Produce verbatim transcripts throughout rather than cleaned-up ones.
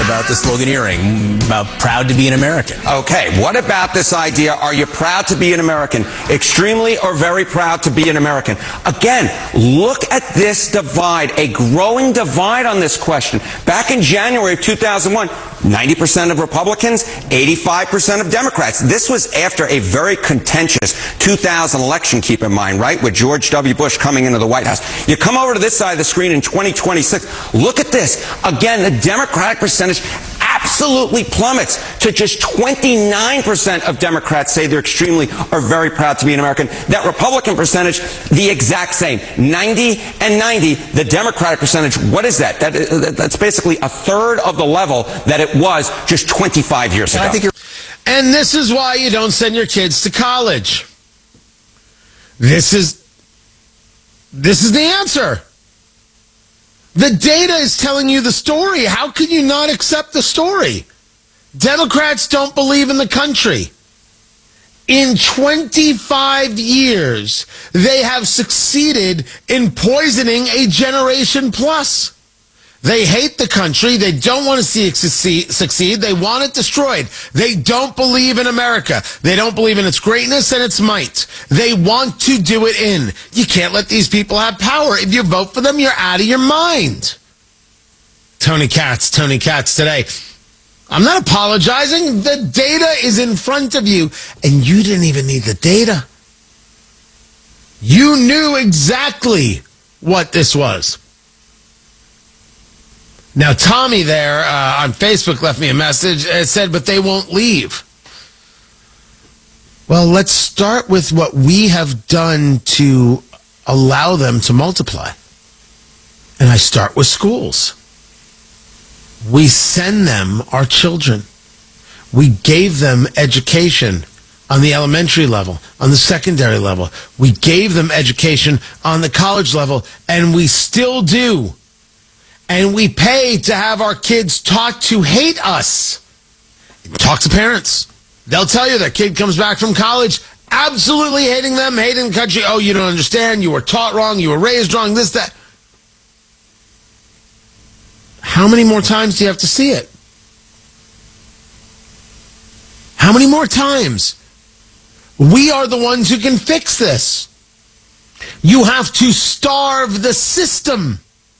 about the sloganeering, about proud to be an American. Okay, what about this idea, are you proud to be an American? Extremely or very proud to be an American? Again, look at this divide, a growing divide on this question. Back in January of two thousand one, ninety percent of Republicans, eighty-five percent of Democrats. This was after a very contentious two thousand election, keep in mind, right, with George W. Bush coming into the White House. You come over to this side of the screen in twenty twenty-six, look at this. Again, the Democratic percentage absolutely plummets to just twenty-nine percent of Democrats say they're extremely or very proud to be an American. That Republican percentage, the exact same. ninety and ninety, the Democratic percentage, what is that? that that's basically a third of the level that it was just twenty-five years ago. I think you're And this is why you don't send your kids to college. This is, this is the answer. The data is telling you the story. How can you not accept the story? Democrats don't believe in the country. In twenty-five years, they have succeeded in poisoning a generation plus. They hate the country. They don't want to see it succeed. They want it destroyed. They don't believe in America. They don't believe in its greatness and its might. They want to do it in. You can't let these people have power. If you vote for them, you're out of your mind. Tony Katz, Tony Katz today. I'm not apologizing. The data is in front of you, and you didn't even need the data. You knew exactly what this was. Now, Tommy there uh, on Facebook left me a message. It said, but they won't leave. Well, let's start with what we have done to allow them to multiply. And I start with schools. We send them our children. We gave them education on the elementary level, on the secondary level. We gave them education on the college level, and we still do. And we pay to have our kids taught to hate us. Talk to parents. They'll tell you their kid comes back from college absolutely hating them, hating the country. Oh, you don't understand. You were taught wrong. You were raised wrong. This, that. How many more times do you have to see it? How many more times? We are the ones who can fix this. You have to starve the system.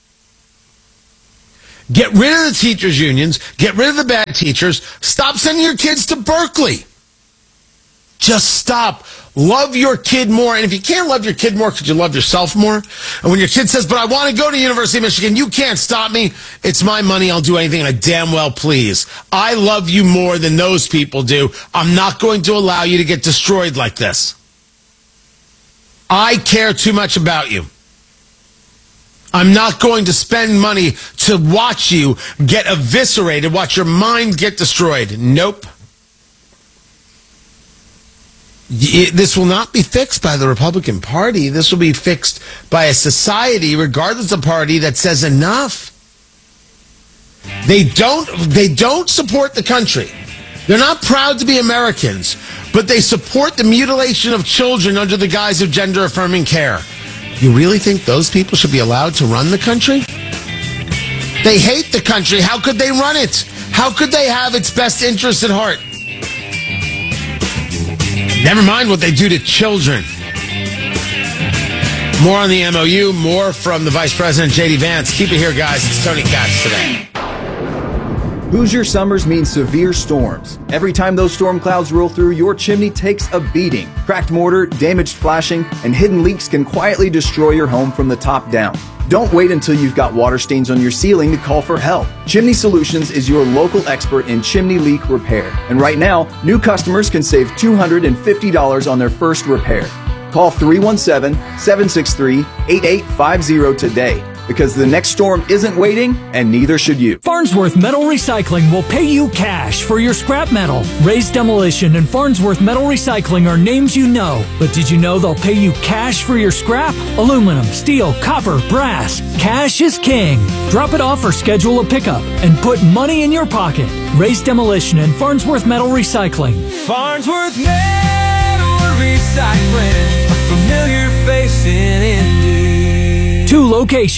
Get rid of the teachers' unions. Get rid of the bad teachers. Stop sending your kids to Berkeley. Just stop. Love your kid more. And if you can't love your kid more, could you love yourself more? And when your kid says, but I want to go to University of Michigan, you can't stop me. It's my money. I'll do anything, and I damn well please. I love you more than those people do. I'm not going to allow you to get destroyed like this. I care too much about you. I'm not going to spend money to watch you get eviscerated, watch your mind get destroyed. Nope. This will not be fixed by the Republican Party. This will be fixed by a society, regardless of party, that says enough. They don't, they don't support the country. They're not proud to be Americans, but they support the mutilation of children under the guise of gender-affirming care. You really think those people should be allowed to run the country? They hate the country. How could they run it? How could they have its best interests at heart? Never mind what they do to children. More on the M O U, more from the Vice President, J D Vance. Keep it here, guys. It's Tony Katz today. Hoosier summers mean severe storms. Every time those storm clouds roll through, your chimney takes a beating. Cracked mortar, damaged flashing, and hidden leaks can quietly destroy your home from the top down. Don't wait until you've got water stains on your ceiling to call for help. Chimney Solutions is your local expert in chimney leak repair. And right now, new customers can save two hundred fifty dollars on their first repair. Call three one seven, seven six three, eight eight five zero today. Because the next storm isn't waiting, and neither should you. Farnsworth Metal Recycling will pay you cash for your scrap metal. Raised Demolition and Farnsworth Metal Recycling are names you know. But did you know they'll pay you cash for your scrap? Aluminum, steel, copper, brass. Cash is king. Drop it off or schedule a pickup and put money in your pocket. Raised Demolition and Farnsworth Metal Recycling. Farnsworth Metal Recycling, a familiar face in Indy. Two locations.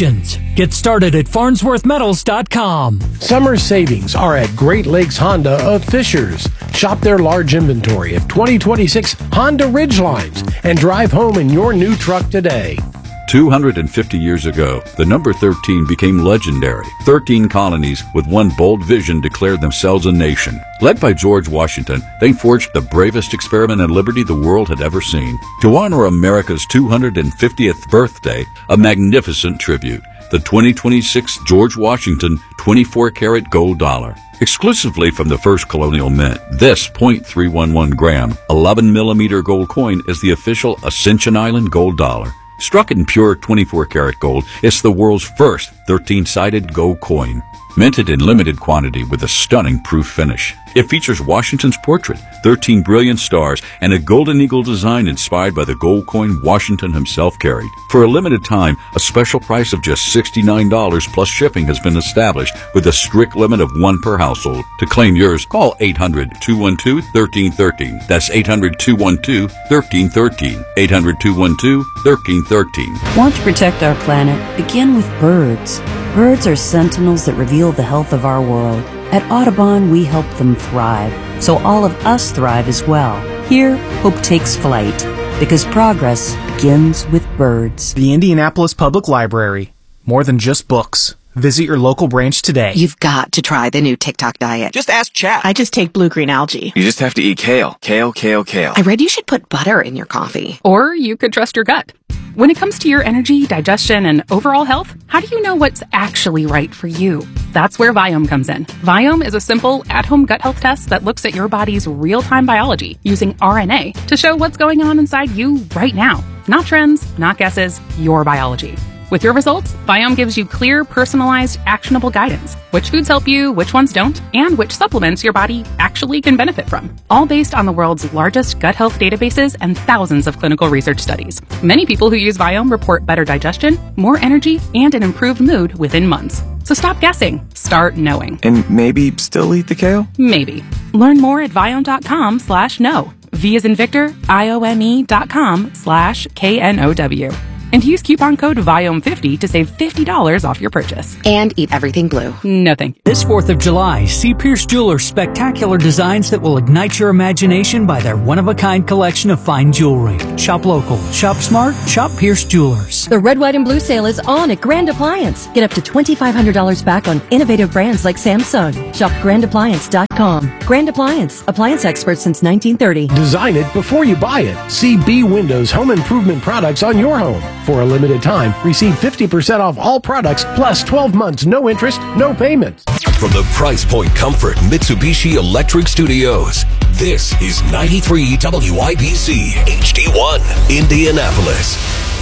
Get started at farnsworth metals dot com. Summer savings are at Great Lakes Honda of Fishers. Shop their large inventory of twenty twenty-six Honda Ridgelines and drive home in your new truck today. two hundred fifty years ago, the number thirteen became legendary. thirteen colonies with one bold vision declared themselves a nation. Led by George Washington, they forged the bravest experiment in liberty the world had ever seen. To honor America's two hundred fiftieth birthday, a magnificent tribute. The twenty twenty-six George Washington twenty-four karat gold dollar. Exclusively from the first colonial mint, this point three one one gram, eleven millimeter gold coin is the official Ascension Island gold dollar. Struck in pure twenty-four karat gold, it's the world's first thirteen-sided gold coin. Minted in limited quantity with a stunning proof finish. It features Washington's portrait, thirteen brilliant stars, and a golden eagle design inspired by the gold coin Washington himself carried. For a limited time, a special price of just sixty-nine dollars plus shipping has been established with a strict limit of one per household. To claim yours, call eight hundred, two one two, one three one three. That's eight hundred, two one two, one three one three. eight hundred, two one two, one three one three. Want to protect our planet? Begin with birds. Birds are sentinels that reveal the health of our world. At Audubon, we help them thrive, so all of us thrive as well. Here, hope takes flight, because progress begins with birds. The Indianapolis Public Library. More than just books. Visit your local branch today. You've got to try the new TikTok diet. Just ask Chat. I just take blue-green algae. You just have to eat kale. Kale, kale, kale. I read you should put butter in your coffee. Or you could trust your gut. When it comes to your energy, digestion, and overall health, how do you know what's actually right for you? That's where Viome comes in. Viome is a simple, at-home gut health test that looks at your body's real-time biology using R N A to show what's going on inside you right now. Not trends, not guesses, your biology. With your results, Viome gives you clear, personalized, actionable guidance. Which foods help you, which ones don't, and which supplements your body actually can benefit from. All based on the world's largest gut health databases and thousands of clinical research studies. Many people who use Viome report better digestion, more energy, and an improved mood within months. So stop guessing. Start knowing. And maybe still eat the kale? Maybe. Learn more at Viome.com slash no. V as in Victor, I-O-M-E dot com slash K N O W. And use coupon code Viome fifty to save fifty dollars off your purchase. And eat everything blue. No thank you. This fourth of July, see Pierce Jewelers' spectacular designs that will ignite your imagination by their one-of-a-kind collection of fine jewelry. Shop local, shop smart, shop Pierce Jewelers. The Red, White, and Blue sale is on at Grand Appliance. Get up to twenty-five hundred dollars back on innovative brands like Samsung. Shop grand appliance dot com. Grand Appliance, appliance experts since nineteen thirty. Design it before you buy it. See B Windows home improvement products on your home. For a limited time, receive fifty percent off all products plus twelve months, no interest, no payments. From the Price Point Comfort Mitsubishi Electric Studios, this is ninety-three W I B C H D one, Indianapolis.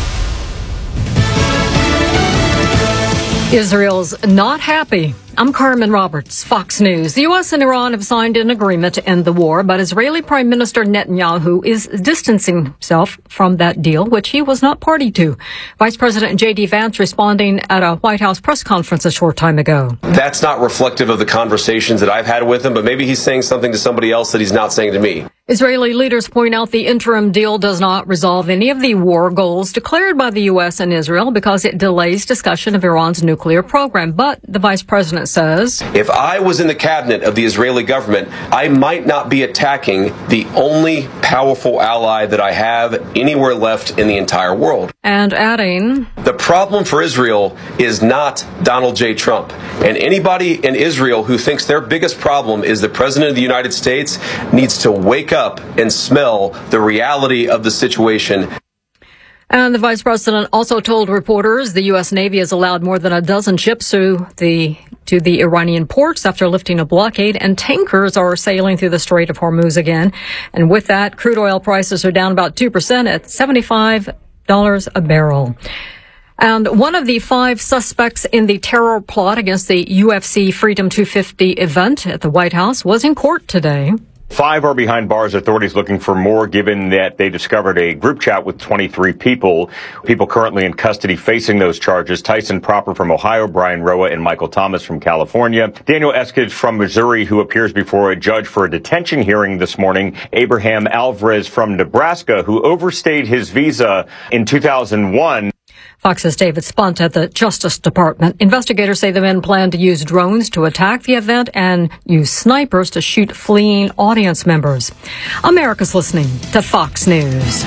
Israel's not happy. I'm Carmen Roberts, Fox News. The U S and Iran have signed an agreement to end the war, but Israeli Prime Minister Netanyahu is distancing himself from that deal, which he was not party to. Vice President J D Vance responding at a White House press conference a short time ago. That's not reflective of the conversations that I've had with him, but maybe he's saying something to somebody else that he's not saying to me. Israeli leaders point out the interim deal does not resolve any of the war goals declared by the U S and Israel because it delays discussion of Iran's nuclear program. But the vice president says, if I was in the cabinet of the Israeli government, I might not be attacking the only powerful ally that I have anywhere left in the entire world. And adding, the problem for Israel is not Donald J. Trump. And anybody in Israel who thinks their biggest problem is the president of the United States needs to wake up up and smell the reality of the situation. And the vice president also told reporters the U S. Navy has allowed more than a dozen ships to the to the Iranian ports after lifting a blockade, and tankers are sailing through the Strait of Hormuz again. And with that, crude oil prices are down about two percent at seventy-five dollars a barrel. And one of the five suspects in the terror plot against the U F C Freedom two fifty event at the White House was in court today. Five are behind bars. Authorities looking for more, given that they discovered a group chat with twenty-three people. People currently in custody facing those charges. Tyson Proper from Ohio, Brian Roa and Michael Thomas from California. Daniel Eskridge from Missouri, who appears before a judge for a detention hearing this morning. Abraham Alvarez from Nebraska, who overstayed his visa in two thousand one. Fox's David Spunt at the Justice Department. Investigators say the men plan to use drones to attack the event and use snipers to shoot fleeing audience members. America's listening to Fox News.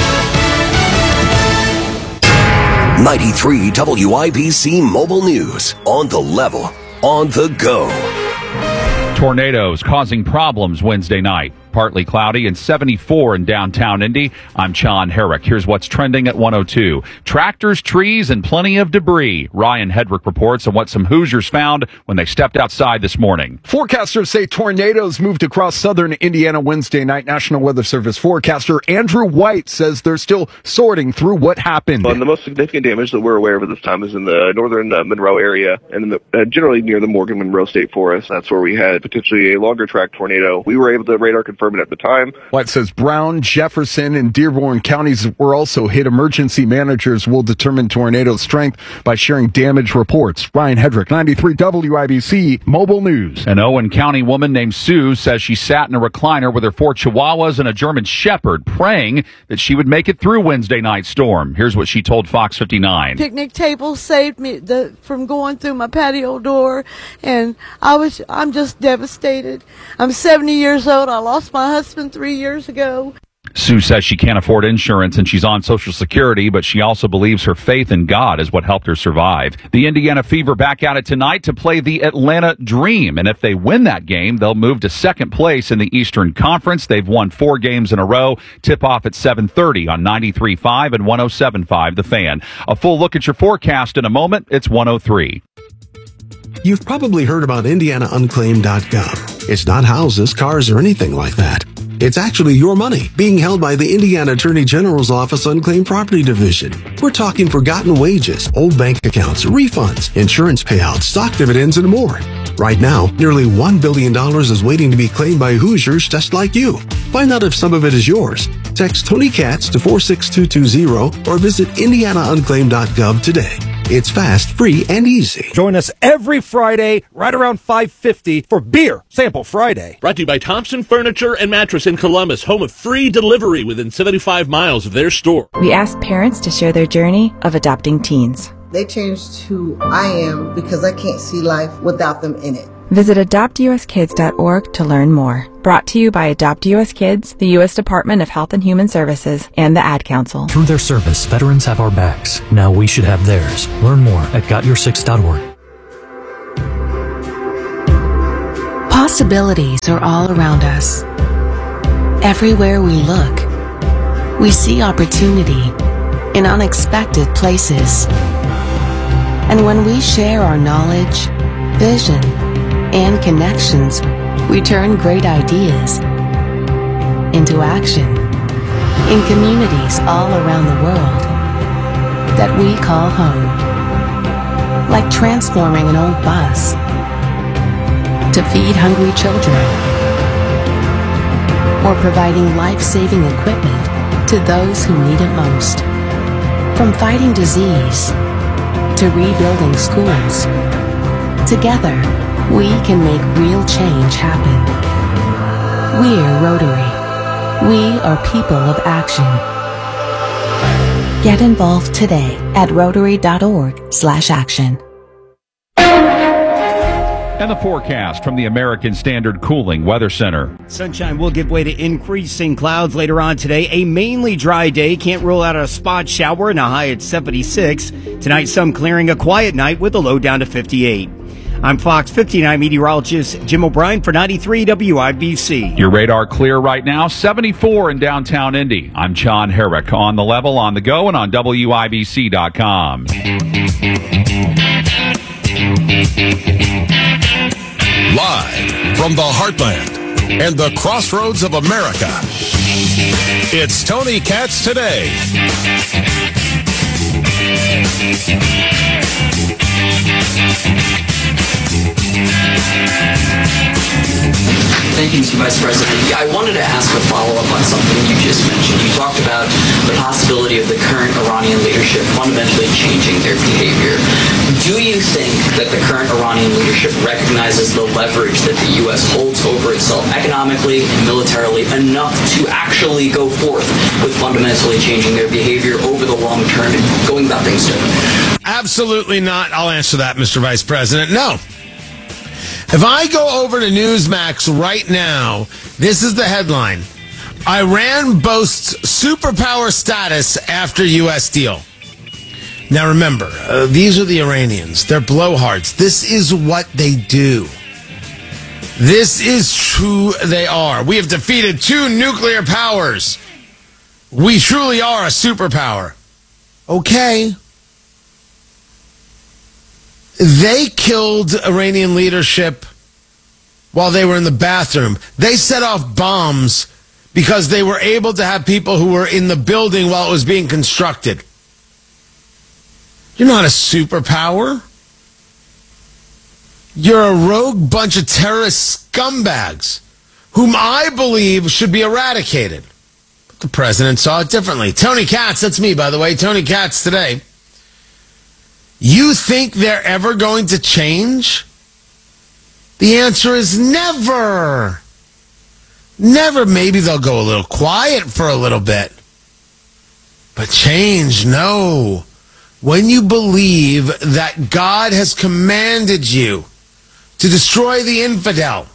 ninety-three W I B C Mobile News. On the level. On the go. Tornadoes causing problems Wednesday night. Partly cloudy and seventy-four in downtown Indy. I'm John Herrick. Here's what's trending at one oh two. Tractors, trees, and plenty of debris. Ryan Hedrick reports on what some Hoosiers found when they stepped outside this morning. Forecasters say tornadoes moved across southern Indiana Wednesday night. National Weather Service forecaster Andrew White says they're still sorting through what happened. Well, the most significant damage that we're aware of at this time is in the northern uh, Monroe area and in the, uh, generally near the Morgan Monroe State Forest. That's where we had potentially a longer track tornado. We were able to radar confirm at the time. White says Brown, Jefferson, and Dearborn counties were also hit. Emergency managers will determine tornado strength by sharing damage reports. Ryan Hedrick, ninety-three W I B C Mobile News. An Owen County woman named Sue says she sat in a recliner with her four chihuahuas and a German shepherd, praying that she would make it through Wednesday night's storm. Here's what she told Fox fifty-nine. Picnic table saved me the, from going through my patio door, and I was I'm just devastated. I'm seventy years old. I lost my husband three years ago. Sue says she can't afford insurance and she's on Social Security, but she also believes her faith in God is what helped her survive. The Indiana Fever back at it tonight to play the Atlanta Dream, and if they win that game, they'll move to second place in the Eastern Conference. They've won four games in a row. Tip off at seven thirty on ninety-three point five and one oh seven point five The Fan. A full look at your forecast in a moment. It's one oh three. You've probably heard about Indiana Unclaimed dot gov. It's not houses, cars, or anything like that. It's actually your money being held by the Indiana Attorney General's Office Unclaimed Property Division. We're talking forgotten wages, old bank accounts, refunds, insurance payouts, stock dividends, and more. Right now, nearly one billion dollars is waiting to be claimed by Hoosiers just like you. Find out if some of it is yours. Text Tony Katz to four six two two zero or visit Indiana Unclaimed dot gov today. It's fast, free, and easy. Join us every Friday right around five fifty for Beer Sample Friday. Brought to you by Thompson Furniture and Mattress in Columbus, home of free delivery within seventy-five miles of their store. We ask parents to share their journey of adopting teens. They changed who I am because I can't see life without them in it. Visit adopt u s kids dot org to learn more. Brought to you by Adopt U S Kids, the U S Department of Health and Human Services, and the Ad Council. Through their service, veterans have our backs. Now we should have theirs. Learn more at got your six dot org. Possibilities are all around us. Everywhere we look, we see opportunity in unexpected places. And when we share our knowledge, vision, and connections, we turn great ideas into action in communities all around the world that we call home. Like transforming an old bus to feed hungry children, or providing life-saving equipment to those who need it most. From fighting disease to rebuilding schools, together we can make real change happen. We're Rotary. We are people of action. Get involved today at rotary dot org slash action. And the forecast from the American Standard Cooling Weather Center. Sunshine will give way to increasing clouds later on today. A mainly dry day. Can't rule out a spot shower and a high at seventy-six. Tonight, some clearing, a quiet night with a low down to fifty-eight. I'm Fox fifty-nine meteorologist Jim O'Brien for ninety-three W I B C. Your radar clear right now, seventy-four in downtown Indy. I'm John Herrick on the level, on the go, and on W I B C dot com. Live from the heartland and the crossroads of America, it's Tony Katz Today. Thank you, Mister Vice President. Yeah, I wanted to ask a follow-up on something you just mentioned. You talked about the possibility of the current Iranian leadership fundamentally changing their behavior. Do you think that the current Iranian leadership recognizes the leverage that the U S holds over itself economically and militarily enough to actually go forth with fundamentally changing their behavior over the long term and going about things differently? Absolutely not. I'll answer that, Mister Vice President. No. If I go over to Newsmax right now, this is the headline. Iran boasts superpower status after U S deal. Now remember, uh, these are the Iranians. They're blowhards. This is what they do. This is who they are. We have defeated two nuclear powers. We truly are a superpower. Okay. They killed Iranian leadership while they were in the bathroom. They set off bombs because they were able to have people who were in the building while it was being constructed. You're not a superpower. You're a rogue bunch of terrorist scumbags whom I believe should be eradicated. But the president saw it differently. Tony Katz, that's me, by the way. Tony Katz today. You think they're ever going to change? The answer is never. Never. Maybe they'll go a little quiet for a little bit. But change, no. When you believe that God has commanded you to destroy the infidel,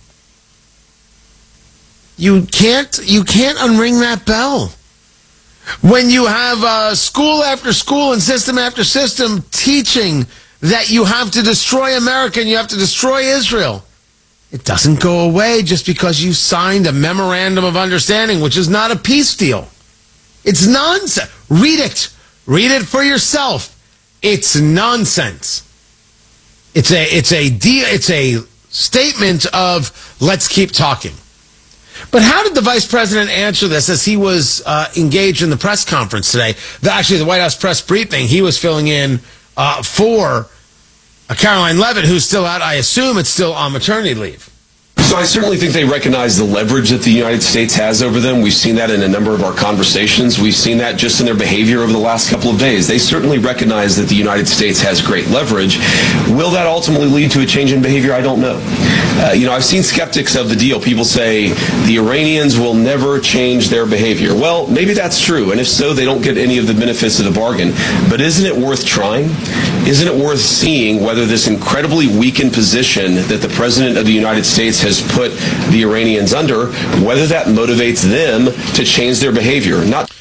you can't, you can't unring that bell. When you have uh, school after school and system after system teaching that you have to destroy America and you have to destroy Israel, it doesn't go away just because you signed a memorandum of understanding, which is not a peace deal. It's nonsense. Read it. Read it for yourself. It's nonsense. It's a it's a deal. It's a statement of let's keep talking. But how did the vice president answer this as he was uh, engaged in the press conference today? The, actually, the White House press briefing, he was filling in uh, for uh, Caroline Leavitt, who's still out. I assume it's still on maternity leave. So I certainly think they recognize the leverage that the United States has over them. We've seen that in a number of our conversations. We've seen that just in their behavior over the last couple of days. They certainly recognize that the United States has great leverage. Will that ultimately lead to a change in behavior? I don't know. Uh, you know, I've seen skeptics of the deal. People say the Iranians will never change their behavior. Well, maybe that's true. And if so, they don't get any of the benefits of the bargain. But isn't it worth trying? Isn't it worth seeing whether this incredibly weakened position that the President of the United States has put the Iranians under, whether that motivates them to change their behavior? Not.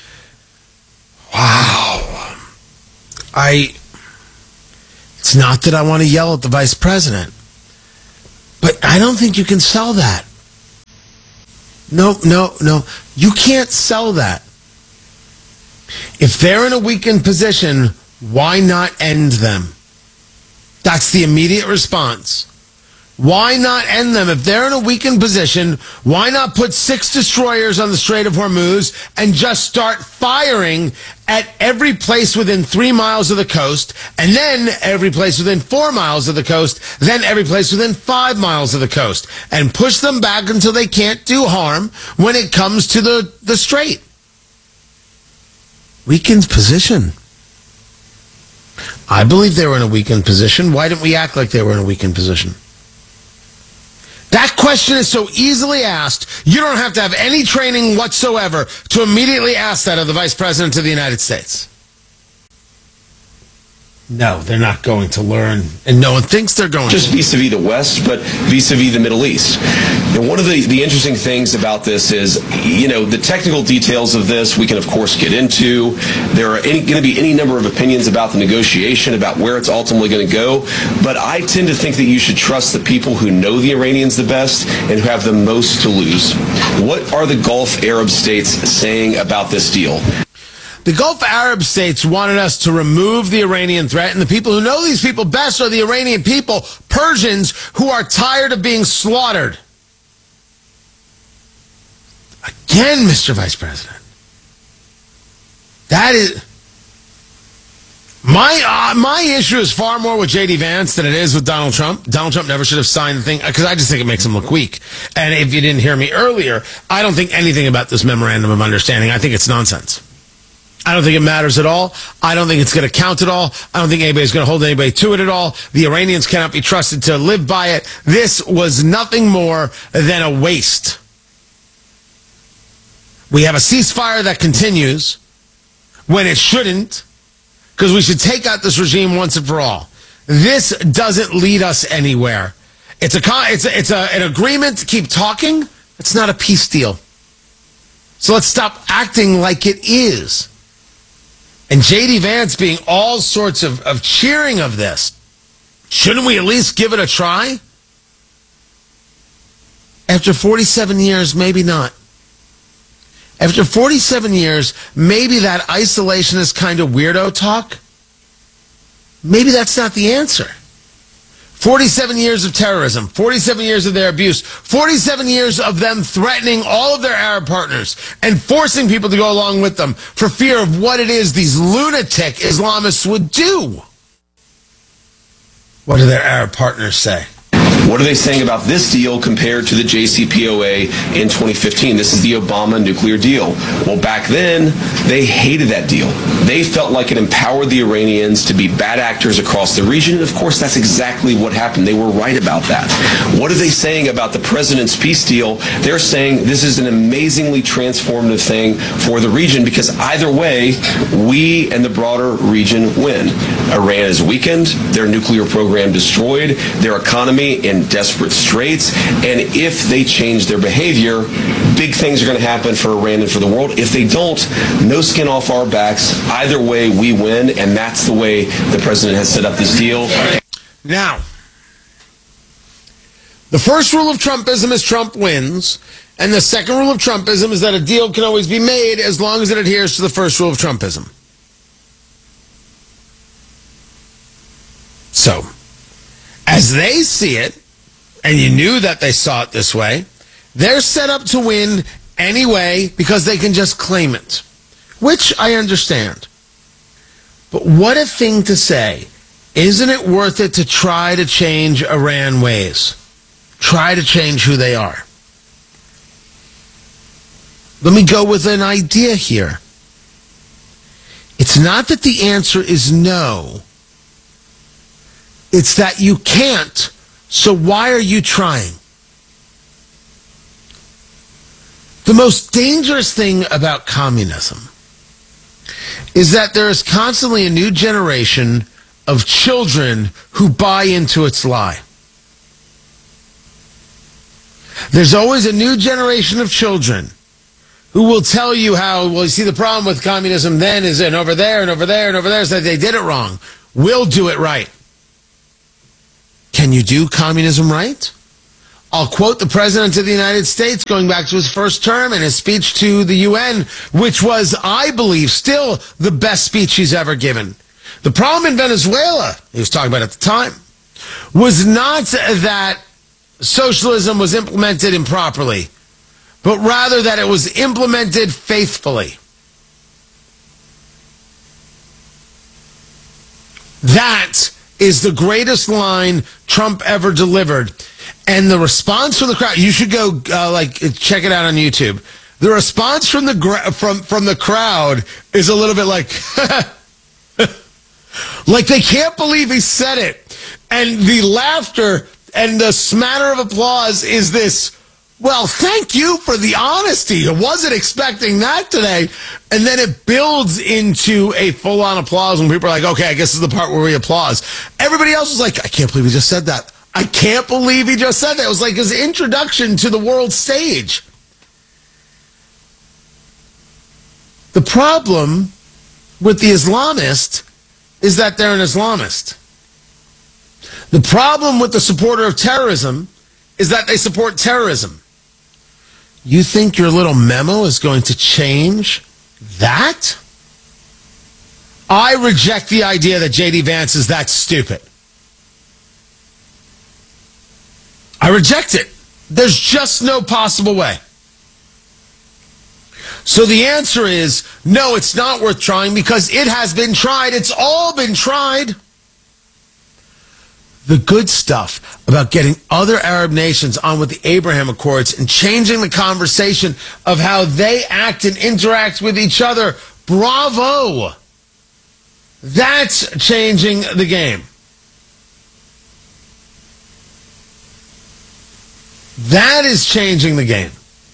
Wow. I. It's not that I want to yell at the vice president, but I don't think you can sell that. No, no, no. You can't sell that. If they're in a weakened position, why not end them? That's the immediate response. Why not end them? If they're in a weakened position, why not put six destroyers on the Strait of Hormuz and just start firing at every place within three miles of the coast, and then every place within four miles of the coast, then every place within five miles of the coast, and push them back until they can't do harm when it comes to the, the strait? Weakened position. I believe they were in a weakened position. Why didn't we act like they were in a weakened position? That question is so easily asked, you don't have to have any training whatsoever to immediately ask that of the Vice President of the United States. No, they're not going to learn, and no one thinks they're going just to. Just vis-a-vis the West, but vis-a-vis the Middle East. And one of the, the interesting things about this is, you know, the technical details of this we can, of course, get into. There are going to be any number of opinions about the negotiation, about where it's ultimately going to go. But I tend to think that you should trust the people who know the Iranians the best and who have the most to lose. What are the Gulf Arab states saying about this deal? The Gulf Arab states wanted us to remove the Iranian threat, and the people who know these people best are the Iranian people, Persians, who are tired of being slaughtered. Again, Mister Vice President. That is... My uh, my issue is far more with J D Vance than it is with Donald Trump. Donald Trump never should have signed the thing because I just think it makes him look weak. And if you didn't hear me earlier, I don't think anything about this memorandum of understanding. I think it's nonsense. I don't think it matters at all. I don't think it's going to count at all. I don't think anybody's going to hold anybody to it at all. The Iranians cannot be trusted to live by it. This was nothing more than a waste. We have a ceasefire that continues when it shouldn't, because we should take out this regime once and for all. This doesn't lead us anywhere. It's a it's a, it's a, an agreement to keep talking. It's not a peace deal. So let's stop acting like it is. And J D Vance being all sorts of, of cheering of this. Shouldn't we at least give it a try? After forty-seven years, maybe not. After forty-seven years, maybe that isolationist kind of weirdo talk, maybe that's not the answer. forty-seven years of terrorism, forty-seven years of their abuse, forty-seven years of them threatening all of their Arab partners and forcing people to go along with them for fear of what it is these lunatic Islamists would do. What do their Arab partners say? What are they saying about this deal compared to the J C P O A in twenty fifteen? This is the Obama nuclear deal. Well, back then, they hated that deal. They felt like it empowered the Iranians to be bad actors across the region. And of course, that's exactly what happened. They were right about that. What are they saying about the president's peace deal? They're saying this is an amazingly transformative thing for the region because either way, we and the broader region win. Iran is weakened, their nuclear program destroyed, their economy in desperate straits, and if they change their behavior, big things are going to happen for Iran and for the world. If they don't, no skin off our backs. Either way, we win, and that's the way the president has set up this deal. Now, the first rule of Trumpism is Trump wins, and the second rule of Trumpism is that a deal can always be made as long as it adheres to the first rule of Trumpism. So, as they see it, and you knew that they saw it this way, they're set up to win anyway because they can just claim it, which I understand. But what a thing to say. Isn't it worth it to try to change Iran ways? Try to change who they are. Let me go with an idea here. It's not that the answer is no. It's that you can't, so why are you trying? The most dangerous thing about communism is that there is constantly a new generation of children who buy into its lie. There's always a new generation of children who will tell you how, well, you see, the problem with communism then is, and over there, and over there, and over there, is that they did it wrong. We'll do it right. Can you do communism right? I'll quote the President of the United States going back to his first term and his speech to the U N, which was, I believe, still the best speech he's ever given. The problem in Venezuela, he was talking about at the time, was not that socialism was implemented improperly, but rather that it was implemented faithfully. That is the greatest line Trump ever delivered. And the response from the crowd, you should go uh, like check it out on YouTube. The response from the gra- from from the crowd is a little bit like like they can't believe he said it. And the laughter and the smatter of applause is this, well, thank you for the honesty. I wasn't expecting that today. And then it builds into a full-on applause when people are like, okay, I guess this is the part where we applause. Everybody else was like, I can't believe he just said that. I can't believe he just said that. It was like his introduction to the world stage. The problem with the Islamist is that they're an Islamist. The problem with the supporter of terrorism is that they support terrorism. You think your little memo is going to change that? I reject the idea that J D Vance is that stupid. I reject it. There's just no possible way. So the answer is, No, it's not worth trying because it has been tried. It's all been tried. The good stuff about getting other Arab nations on with the Abraham Accords and changing the conversation of how they act and interact with each other. Bravo! That's changing the game. That is changing the game.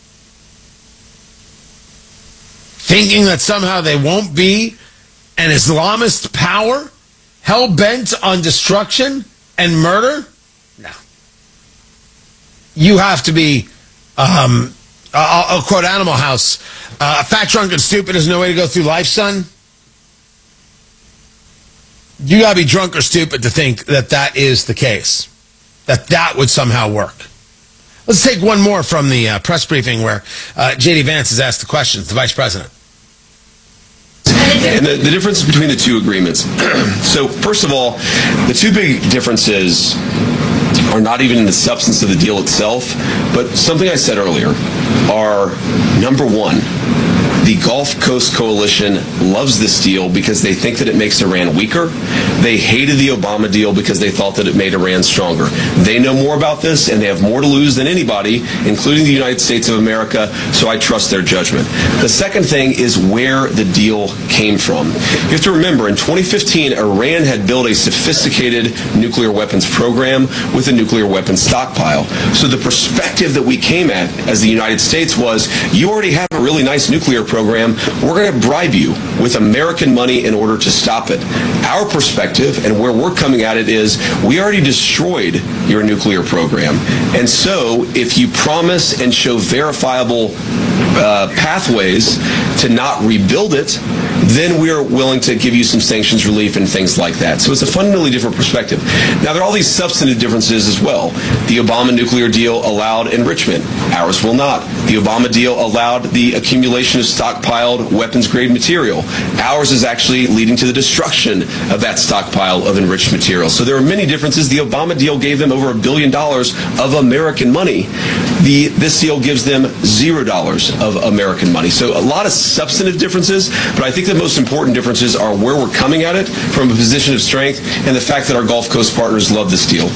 Thinking that somehow they won't be an Islamist power hell-bent on destruction and murder? No. You have to be, um, I'll, I'll quote Animal House, uh, fat, drunk, and stupid is no way to go through life, son. You gotta be drunk or stupid to think that that is the case. That that would somehow work. Let's take one more from the uh, press briefing where uh, J D. Vance has asked the questions, the vice president. And the, the difference between the two agreements. So, first of all, the two big differences are not even in the substance of the deal itself, but something I said earlier are, number one, the Gulf Coast Coalition loves this deal because they think that it makes Iran weaker. They hated the Obama deal because they thought that it made Iran stronger. They know more about this, and they have more to lose than anybody, including the United States of America, so I trust their judgment. The second thing is where the deal came from. You have to remember, in twenty fifteen, Iran had built a sophisticated nuclear weapons program with a nuclear weapons stockpile. So the perspective that we came at as the United States was, you already have a really nice nuclear program. program, we're going to bribe you with American money in order to stop it. Our perspective and where we're coming at it is we already destroyed your nuclear program. And so if you promise and show verifiable uh, pathways to not rebuild it, then we're willing to give you some sanctions relief and things like that. So it's a fundamentally different perspective. Now, there are all these substantive differences as well. The Obama nuclear deal allowed enrichment. Ours will not. The Obama deal allowed the accumulation of stockpiled weapons-grade material. Ours is actually leading to the destruction of that stockpile of enriched material. So there are many differences. The Obama deal gave them over a billion dollars of American money. The, this deal gives them zero dollars of American money. So a lot of substantive differences, but I think the most important differences are where we're coming at it from a position of strength and the fact that our Gulf Coast partners love this deal.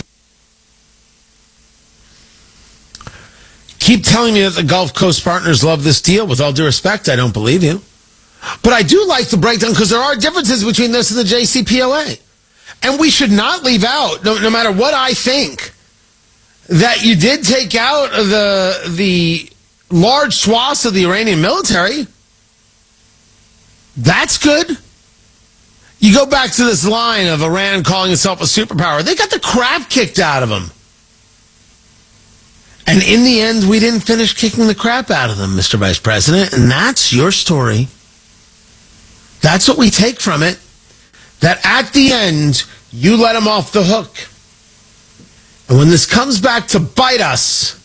Keep telling me that the Gulf Coast partners love this deal. With all due respect, I don't believe you. But I do like the breakdown because there are differences between this and the J C P O A. And we should not leave out, no, no matter what I think, that you did take out the, the large swaths of the Iranian military. That's good. You go back to this line of Iran calling itself a superpower. They got the crap kicked out of them. And in the end, we didn't finish kicking the crap out of them, Mister Vice President. And that's your story. That's what we take from it. That at the end, you let them off the hook. And when this comes back to bite us,